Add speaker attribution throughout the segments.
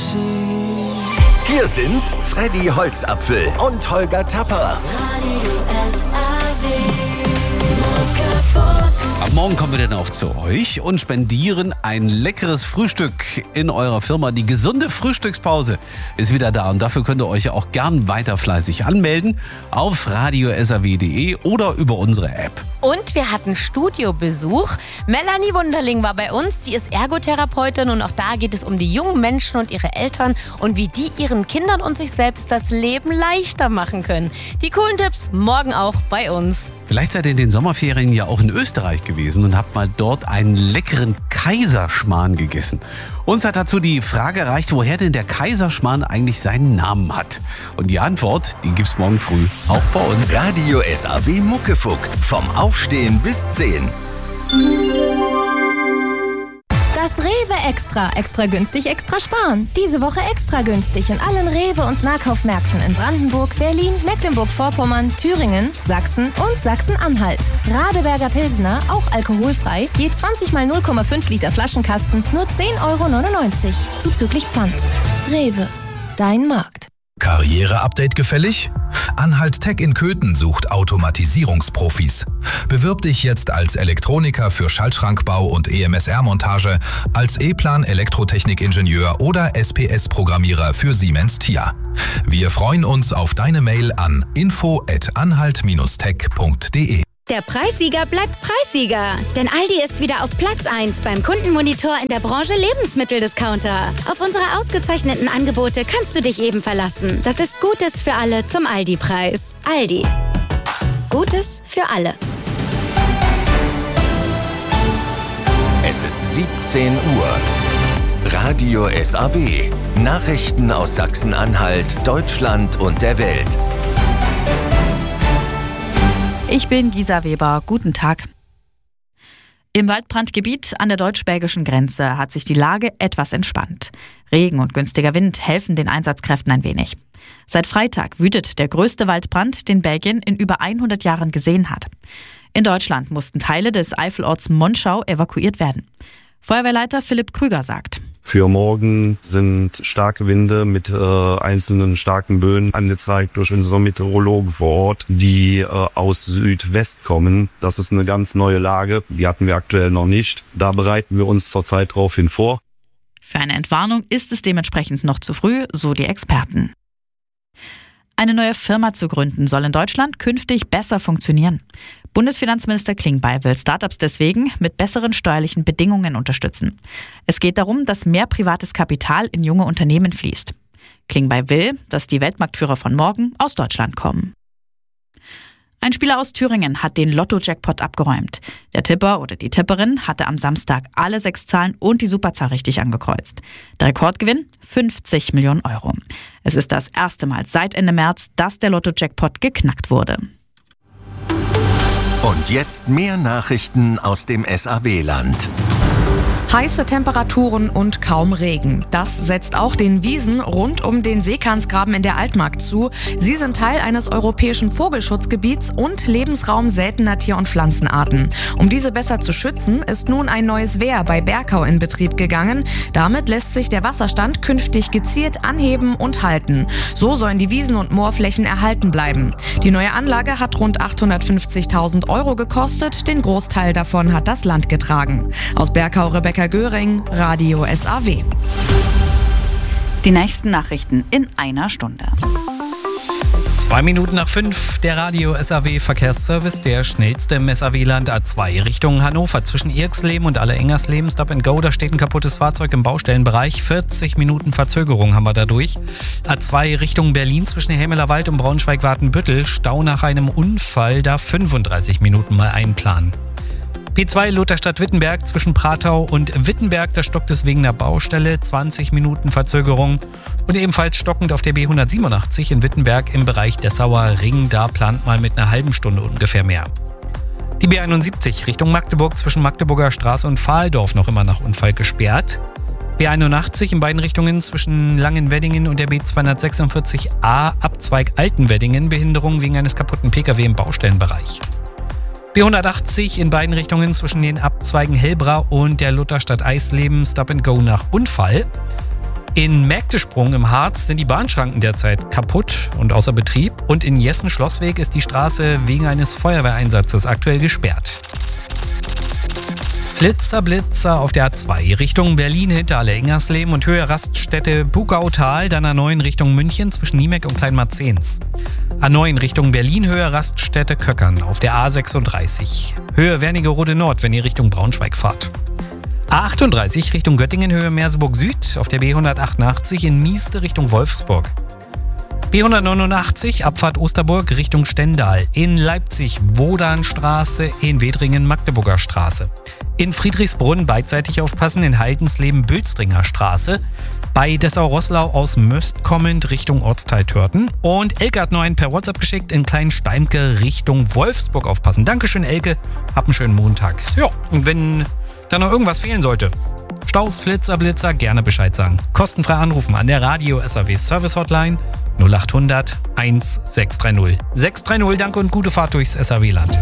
Speaker 1: Hier sind Freddy Holzapfel und Holger Tapper.
Speaker 2: Ab morgen kommen wir dann auch zu euch und spendieren ein leckeres Frühstück in eurer Firma. Die gesunde Frühstückspause ist wieder da und dafür könnt ihr euch auch gern weiter fleißig anmelden auf radio.saw.de oder über unsere App.
Speaker 3: Und wir hatten Studiobesuch. Melanie Wunderling war bei uns. Sie ist Ergotherapeutin und auch da geht es um die jungen Menschen und ihre Eltern und wie die ihren Kindern und sich selbst das Leben leichter machen können. Die coolen Tipps morgen auch bei uns.
Speaker 2: Vielleicht seid ihr in den Sommerferien ja auch in Österreich gewesen und habt mal dort einen leckeren Kaiserschmarrn gegessen. Uns hat dazu die Frage erreicht, woher denn der Kaiserschmarrn eigentlich seinen Namen hat. Und die Antwort, die gibt's morgen früh auch bei uns.
Speaker 1: Radio SAW Muckefuck. Vom Aufstehen bis 10.
Speaker 4: Das Rewe Extra. Extra günstig, extra sparen. Diese Woche extra günstig in allen Rewe- und Nahkaufmärkten in Brandenburg, Berlin, Mecklenburg-Vorpommern, Thüringen, Sachsen und Sachsen-Anhalt. Radeberger Pilsner, auch alkoholfrei, je 20 mal 0,5 Liter Flaschenkasten, nur 10,99 €. Zuzüglich Pfand. Rewe. Dein Markt.
Speaker 5: Karriere-Update gefällig? Anhalt Tech in Köthen sucht Automatisierungsprofis. Bewirb dich jetzt als Elektroniker für Schaltschrankbau und EMSR-Montage, als E-Plan-Elektrotechnik-Ingenieur oder SPS-Programmierer für Siemens TIA. Wir freuen uns auf deine Mail an info@anhalt-tech.de.
Speaker 6: Der Preissieger bleibt Preissieger, denn Aldi ist wieder auf Platz 1 beim Kundenmonitor in der Branche Lebensmitteldiscounter. Auf unsere ausgezeichneten Angebote kannst du dich eben verlassen. Das ist Gutes für alle zum Aldi-Preis. Aldi. Gutes für alle.
Speaker 1: Es ist 17 Uhr. Radio SAW. Nachrichten aus Sachsen-Anhalt, Deutschland und der Welt.
Speaker 7: Ich bin Gisa Weber. Guten Tag. Im Waldbrandgebiet an der deutsch-belgischen Grenze hat sich die Lage etwas entspannt. Regen und günstiger Wind helfen den Einsatzkräften ein wenig. Seit Freitag wütet der größte Waldbrand, den Belgien in über 100 Jahren gesehen hat. In Deutschland mussten Teile des Eifelorts Monschau evakuiert werden. Feuerwehrleiter Philipp Krüger sagt:
Speaker 8: Für morgen sind starke Winde mit einzelnen starken Böen angezeigt durch unsere Meteorologen vor Ort, die aus Südwest kommen. Das ist eine ganz neue Lage, die hatten wir aktuell noch nicht. Da bereiten wir uns zurzeit darauf hin vor.
Speaker 7: Für eine Entwarnung ist es dementsprechend noch zu früh, so die Experten. Eine neue Firma zu gründen soll in Deutschland künftig besser funktionieren. Bundesfinanzminister Klingbeil will Startups deswegen mit besseren steuerlichen Bedingungen unterstützen. Es geht darum, dass mehr privates Kapital in junge Unternehmen fließt. Klingbeil will, dass die Weltmarktführer von morgen aus Deutschland kommen. Ein Spieler aus Thüringen hat den Lotto-Jackpot abgeräumt. Der Tipper oder die Tipperin hatte am Samstag alle 6 Zahlen und die Superzahl richtig angekreuzt. Der Rekordgewinn? 50 Millionen €. Es ist das erste Mal seit Ende März, dass der Lotto-Jackpot geknackt wurde.
Speaker 1: Und jetzt mehr Nachrichten aus dem SAW-Land.
Speaker 9: Heiße Temperaturen und kaum Regen. Das setzt auch den Wiesen rund um den Seekantsgraben in der Altmark zu. Sie sind Teil eines europäischen Vogelschutzgebiets und Lebensraum seltener Tier- und Pflanzenarten. Um diese besser zu schützen, ist nun ein neues Wehr bei Berkau in Betrieb gegangen. Damit lässt sich der Wasserstand künftig gezielt anheben und halten. So sollen die Wiesen- und Moorflächen erhalten bleiben. Die neue Anlage hat rund 850.000 € gekostet. Den Großteil davon hat das Land getragen. Aus Berkau Rebecca Göring, Radio SAW.
Speaker 7: Die nächsten Nachrichten in einer Stunde.
Speaker 10: 2 Minuten nach 5, der Radio SAW Verkehrsservice, der schnellste im SAW-Land. A2 Richtung Hannover zwischen Irxleben und Alle-Engersleben. Stop and Go, da steht ein kaputtes Fahrzeug im Baustellenbereich. 40 Minuten Verzögerung haben wir dadurch. A2 Richtung Berlin zwischen Hämeler Wald und Braunschweig-Watenbüttel. Stau nach einem Unfall, da 35 Minuten mal einplanen. P2 Lutherstadt-Wittenberg zwischen Pratau und Wittenberg, da stockt es wegen der Baustelle, 20 Minuten Verzögerung. Und ebenfalls stockend auf der B187 in Wittenberg im Bereich Dessauer Ring, da plant man mit einer halben Stunde ungefähr mehr. Die B71 Richtung Magdeburg zwischen Magdeburger Straße und Pfahldorf noch immer nach Unfall gesperrt. B81 in beiden Richtungen zwischen Langenweddingen und der B246a Abzweig Altenweddingen, Behinderung wegen eines kaputten Pkw im Baustellenbereich. B180 in beiden Richtungen zwischen den Abzweigen Hellbra und der Lutherstadt Eisleben, Stop and Go nach Unfall. In Mägdesprung im Harz sind die Bahnschranken derzeit kaputt und außer Betrieb. Und in Jessen-Schlossweg ist die Straße wegen eines Feuerwehreinsatzes aktuell gesperrt. Blitzer auf der A2 Richtung Berlin hinter Alle-Engersleben und Höhe Raststätte Bugautal, dann A9 Richtung München zwischen Niemek und Kleinmarzens. A9 Richtung Berlin, Höhe Raststätte Köckern auf der A36. Höhe Wernigerode Nord, wenn ihr Richtung Braunschweig fahrt. A38 Richtung Göttingen, Höhe Merseburg Süd auf der B188 in Mieste Richtung Wolfsburg. B189 Abfahrt Osterburg Richtung Stendal. In Leipzig Wodanstraße, in Wedringen Magdeburger Straße. In Friedrichsbrunn beidseitig aufpassen, in Haldensleben Bülstringer Straße. Bei Dessau-Roßlau aus Möst kommend Richtung Ortsteil Törten. Und Elke hat noch einen per WhatsApp geschickt, in Kleinsteimke Richtung Wolfsburg aufpassen. Dankeschön, Elke. Hab einen schönen Montag. Ja, und wenn da noch irgendwas fehlen sollte, Staus, Blitzer, gerne Bescheid sagen. Kostenfrei anrufen an der Radio SAW Service Hotline 0800 1630. 630, danke und gute Fahrt durchs SAW-Land.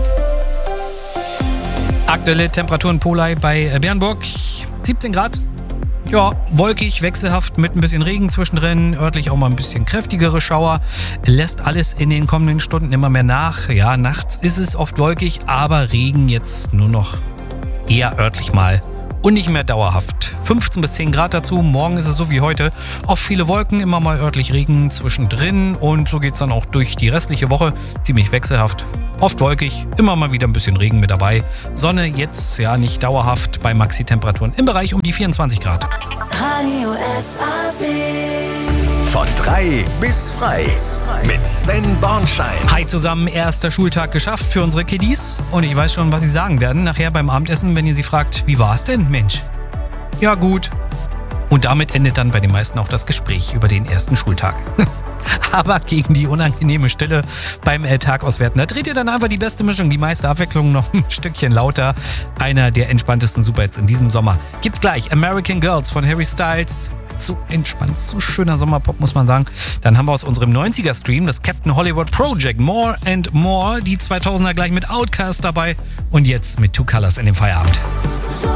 Speaker 10: Aktuelle Temperaturen Polei bei Bernburg, 17 Grad. Ja, wolkig, wechselhaft mit ein bisschen Regen zwischendrin, örtlich auch mal ein bisschen kräftigere Schauer. Lässt alles in den kommenden Stunden immer mehr nach. Ja, nachts ist es oft wolkig, aber Regen jetzt nur noch eher örtlich mal und nicht mehr dauerhaft. 15 bis 10 Grad dazu, morgen ist es so wie heute. Oft viele Wolken, immer mal örtlich Regen zwischendrin und so geht es dann auch durch die restliche Woche. Ziemlich wechselhaft, oft wolkig, immer mal wieder ein bisschen Regen mit dabei. Sonne jetzt ja nicht dauerhaft bei Maxi-Temperaturen im Bereich um die 24 Grad.
Speaker 1: Radio SAW. Von 3 bis frei. Mit Sven Bornschein.
Speaker 10: Hi zusammen, erster Schultag geschafft für unsere Kiddies. Und ich weiß schon, was sie sagen werden nachher beim Abendessen, wenn ihr sie fragt, wie war's denn, Mensch? Ja, gut. Und damit endet dann bei den meisten auch das Gespräch über den ersten Schultag. Aber gegen die unangenehme Stille beim Tag auswerten, da dreht ihr dann einfach die beste Mischung, die meiste Abwechslung noch ein Stückchen lauter. Einer der entspanntesten Superhits in diesem Sommer. Gibt's gleich American Girls von Harry Styles. So entspannt, so schöner Sommerpop, muss man sagen. Dann haben wir aus unserem 90er-Stream das Captain Hollywood Project More and More. Die 2000er gleich mit Outkast dabei. Und jetzt mit Two Colors in dem Feierabend.